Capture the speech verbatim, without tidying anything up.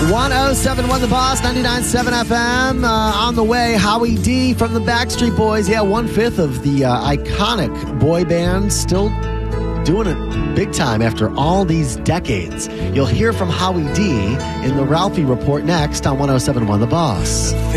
one oh seven point one The Boss, ninety-nine point seven F M. Uh, on the way, Howie D from the Backstreet Boys. Yeah, one-fifth of the uh, iconic boy band still doing it big time after all these decades. You'll hear from Howie D in the Ralphie Report next on one oh seven point one The Boss.